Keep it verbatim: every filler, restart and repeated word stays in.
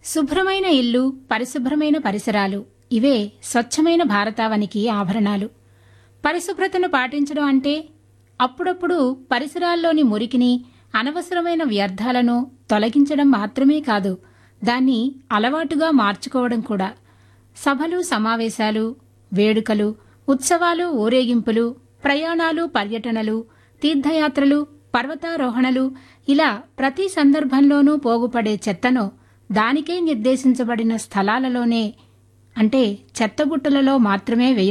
శుభ్రమైన ఇల్లు, పరిశుభ్రమైన పరిసరాలు ఇవే స్వచ్ఛమైన భారతావనికి ఆభరణాలు. పరిశుభ్రతను పాటించడం అంటే అప్పుడప్పుడు పరిసరాల్లోని మురికిని, అనవసరమైన వ్యర్థాలను తొలగించడం మాత్రమే కాదు, దాన్ని అలవాటుగా మార్చుకోవడం కూడా. సభలు, సమావేశాలు, వేడుకలు, ఉత్సవాలు, ఊరేగింపులు, ప్రయాణాలు, పర్యటనలు, తీర్థయాత్రలు, పర్వతారోహణలు ఇలా ప్రతి సందర్భంలోనూ పోగుపడే చెత్తను దానికే నిర్దేశించబడిన స్థలాలలోనే అంటే చెత్తబుట్టలలో మాత్రమే వేయ